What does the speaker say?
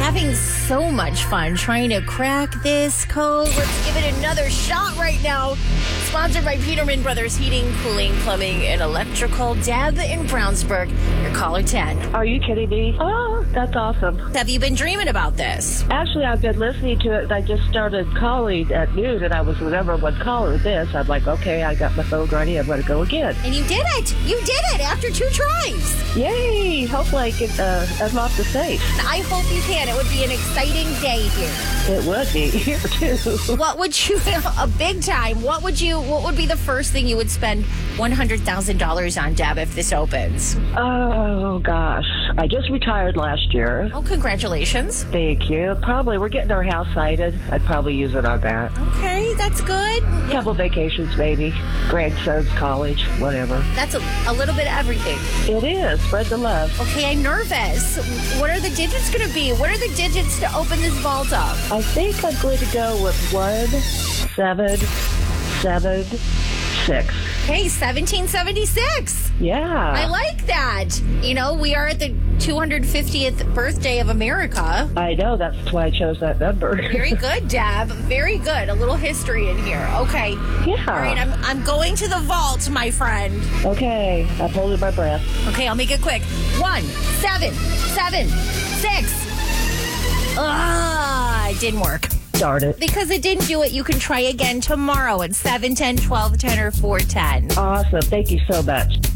having so much fun trying to crack this code. Let's give it another shot right now. Sponsored by Peterman Brothers Heating, Cooling, Plumbing, and Electrical. Deb in Brownsburg, your caller 10. Are you kidding me? Oh, that's awesome. Have you been dreaming about this? Actually, I've been listening to it, and I just started calling at noon, and I was the number one caller this. I'm like, okay, I got my phone ready. I'm going to go again. And you did it. You did it after 2 tries. Yay! Hopefully I can unlock the safe. I hope you can. It would be an exciting day here. It would be here, too. What would you, a big time, what would be the first thing you would spend $100,000 on, Deb, if this opens? Oh, gosh. I just retired last year. Oh, congratulations. Thank you. Probably, we're getting our house sited. I'd probably use it on that. Okay, that's good. A couple vacations, maybe. Grandson's college, whatever. That's a little bit of everything. It is. Spread the love. Okay, I'm nervous. What are the digits going to be? What are the digits to open this vault up? I think I'm going to go with 1776. Hey, 1776. Yeah. I like that. You know, we are at the 250th birthday of America. I know. That's why I chose that number. Very good, Deb. Very good. A little history in here. Okay. Yeah. All right, I'm going to the vault, my friend. Okay. I'm holding my breath. Okay, I'll make it quick. 1776. It didn't work. Darn it. Because it didn't do it, you can try again tomorrow at 7, 10, 12, 10, or 410. Awesome. Thank you so much.